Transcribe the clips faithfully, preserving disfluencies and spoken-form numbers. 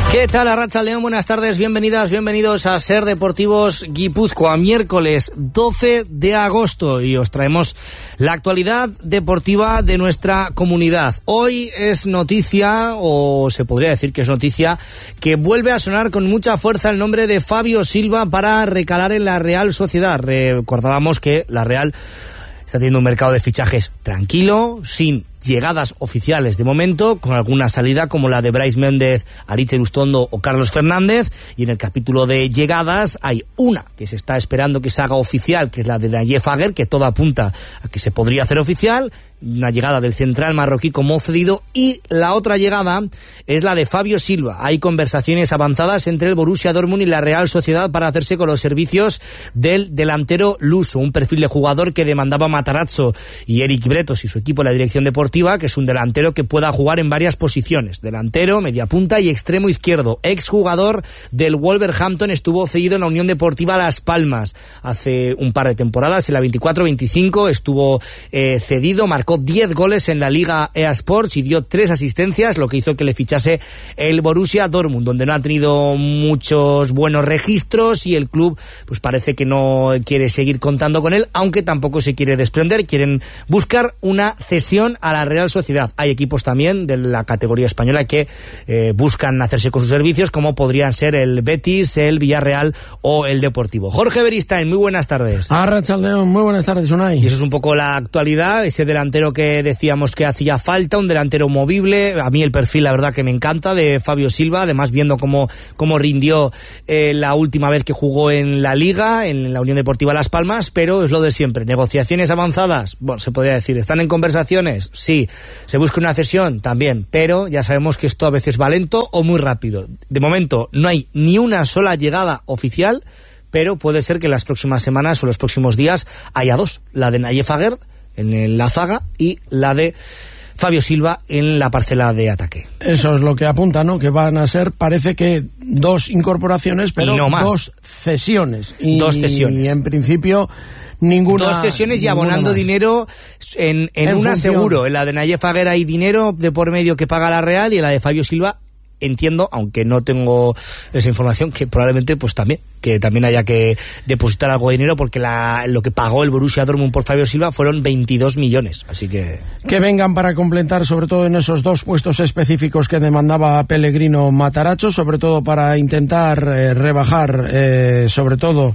¿Qué tal, Arratsaldeon? Buenas tardes, bienvenidas, bienvenidos a Ser Deportivos Guipúzcoa, miércoles doce de agosto, y os traemos la actualidad deportiva de nuestra comunidad. Hoy es noticia, o se podría decir que es noticia, que vuelve a sonar con mucha fuerza el nombre de Fabio Silva para recalar en la Real Sociedad. Recordábamos que la Real está teniendo un mercado de fichajes tranquilo, sin llegadas oficiales de momento, con alguna salida como la de Brais Méndez, Aritz Ustondo o Carlos Fernández, y en el capítulo de llegadas hay una que se está esperando que se haga oficial, que es la de Nayef Aguer, que todo apunta a que se podría hacer oficial, una llegada del central marroquí como cedido, y la otra llegada es la de Fabio Silva. Hay conversaciones avanzadas entre el Borussia Dortmund y la Real Sociedad para hacerse con los servicios del delantero luso, un perfil de jugador que demandaba Matarazzo y Eric Bretos y su equipo en la dirección deportiva, que es un delantero que pueda jugar en varias posiciones, delantero, media punta y extremo izquierdo. Exjugador del Wolverhampton, estuvo cedido en la Unión Deportiva Las Palmas hace un par de temporadas, en la veinticuatro veinticinco estuvo eh, cedido, marcó diez goles en la Liga E A Sports y dio tres asistencias, lo que hizo que le fichase el Borussia Dortmund, donde no ha tenido muchos buenos registros, y el club pues parece que no quiere seguir contando con él, aunque tampoco se quiere desprender. Quieren buscar una cesión a la Real Sociedad. Hay equipos también de la categoría española que eh, buscan hacerse con sus servicios, como podrían ser el Betis, el Villarreal o el Deportivo. Jorge Beristain, muy buenas tardes. Arratsaldeon, muy buenas tardes, Unai. Y eso es un poco la actualidad, ese delantero que decíamos que hacía falta, un delantero movible. A mí el perfil, la verdad, que me encanta, de Fabio Silva, además viendo cómo, cómo rindió eh, la última vez que jugó en la Liga, en la Unión Deportiva Las Palmas, pero es lo de siempre. Negociaciones avanzadas, bueno, se podría decir, ¿están en conversaciones? Sí. ¿Se busca una cesión? También, pero ya sabemos que esto a veces va lento o muy rápido. De momento no hay ni una sola llegada oficial, pero puede ser que en las próximas semanas o los próximos días haya dos, la de Nayef Aguer en la zaga y la de Fabio Silva en la parcela de ataque. Eso es lo que apunta, ¿no? Que van a ser, parece que dos incorporaciones, pero no más. dos cesiones. Y, dos cesiones. Y en principio ninguna. Dos cesiones y abonando dinero en, en, en una función. Seguro. En la de Nayef Aguer hay dinero de por medio que paga la Real, y en la de Fabio Silva entiendo, aunque no tengo esa información, que probablemente pues también que también haya que depositar algo de dinero, porque la, lo que pagó el Borussia Dortmund por Fabio Silva fueron veintidós millones, así que que vengan para completar, sobre todo en esos dos puestos específicos que demandaba Pellegrino Matarazzo, sobre todo para intentar eh, rebajar eh, sobre todo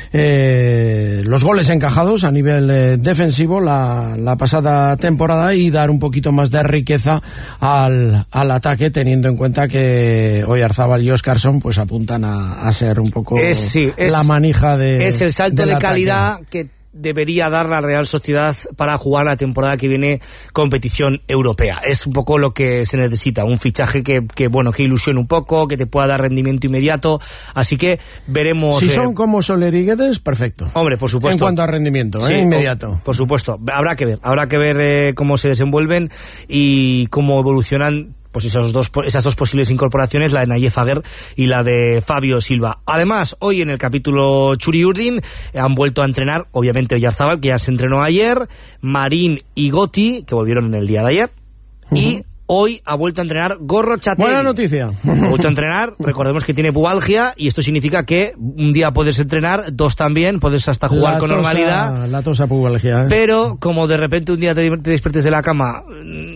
eh, los goles encajados a nivel eh, defensivo la, la pasada temporada, y dar un poquito más de riqueza al, al ataque, teniendo en cuenta que Oyarzábal y Óscarson pues apuntan a, a ser un poco es, sí, es, la manija de es el salto de ataque. Calidad que debería dar la Real Sociedad para jugar la temporada que viene competición europea. Es un poco lo que se necesita, un fichaje que, que bueno, que ilusione un poco, que te pueda dar rendimiento inmediato, así que veremos. Si eh... son como Soler y Guedes, perfecto. Hombre, por supuesto. En cuanto a rendimiento, sí, ¿eh? Inmediato. Por, por supuesto, habrá que ver, habrá que ver eh, cómo se desenvuelven y cómo evolucionan pues esos dos, esas dos posibles incorporaciones, la de Nayef Aguer y la de Fabio Silva. Además, hoy en el capítulo Txuri Urdin han vuelto a entrenar, obviamente Oyarzábal, que ya se entrenó ayer, Marín y Goti, que volvieron en el día de ayer, uh-huh. y hoy ha vuelto a entrenar Gorrotxategi. Buena noticia. Ha vuelto a entrenar, recordemos que tiene pubalgia, y esto significa que un día puedes entrenar, dos también, puedes hasta jugar la con tosa, normalidad. La tosa pubalgia, ¿eh? Pero como de repente un día te, te despiertes de la cama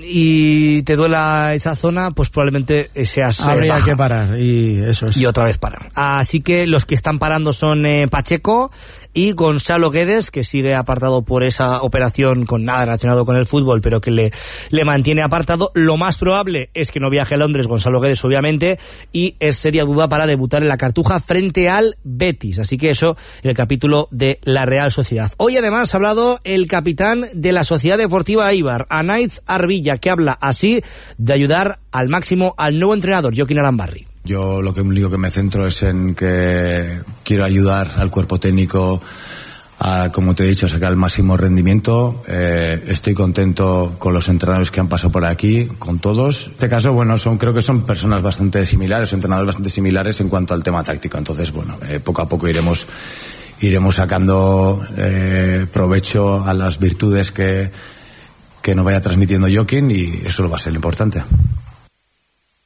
y te duela esa zona, pues probablemente seas Habría baja. que parar, y eso es. Y otra vez parar. Así que los que están parando son eh, Pacheco y Gonzalo Guedes, que sigue apartado por esa operación con nada relacionado con el fútbol, pero que le, le mantiene apartado. Lo más probable es que no viaje a Londres Gonzalo Guedes, obviamente, y es seria duda para debutar en la Cartuja frente al Betis. Así que eso en el capítulo de la Real Sociedad. Hoy además ha hablado el capitán de la Sociedad Deportiva Eibar, Anaitz Arbilla, que habla así de ayudar al máximo al nuevo entrenador, Jokin Arambarri. Yo lo que único que me centro es en que quiero ayudar al cuerpo técnico a, como te he dicho, a sacar el máximo rendimiento. Eh, estoy contento con los entrenadores que han pasado por aquí, con todos. En este caso, bueno, son, creo que son personas bastante similares, entrenadores bastante similares en cuanto al tema táctico. Entonces, bueno, eh, poco a poco iremos iremos sacando eh, provecho a las virtudes que, que nos vaya transmitiendo Jokin, y eso lo va a ser lo importante.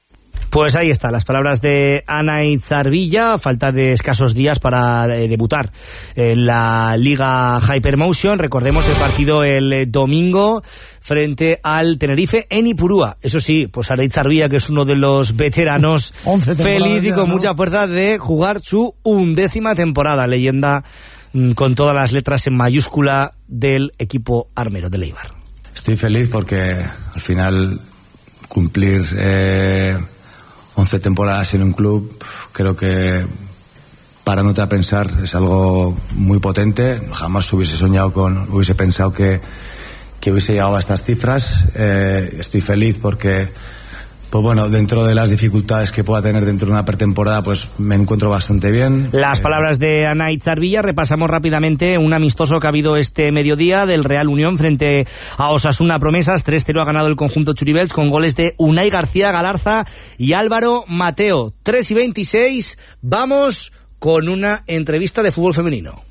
Pues ahí está, las palabras de Anaitz Arvilla, falta de escasos días para eh, debutar en la Liga Hypermotion. Recordemos el partido el eh, domingo frente al Tenerife en Ipurúa. Eso sí, pues Anaitz Arvilla, que es uno de los veteranos feliz y con ¿no? mucha fuerza de jugar su undécima temporada, leyenda mm, con todas las letras en mayúscula del equipo armero de Eibar. Estoy feliz porque al final cumplir eh, once temporadas en un club, creo que parándote a pensar es algo muy potente. Jamás hubiese soñado con, hubiese pensado que, que hubiese llegado a estas cifras. Eh, estoy feliz porque, pues bueno, dentro de las dificultades que pueda tener dentro de una pretemporada, pues me encuentro bastante bien. Las eh, palabras de Anaitz Arvilla. Repasamos rápidamente un amistoso que ha habido este mediodía del Real Unión frente a Osasuna Promesas. tres cero ha ganado el conjunto Churibels con goles de Unai García Galarza y Álvaro Mateo. tres y veintiséis, vamos con una entrevista de fútbol femenino.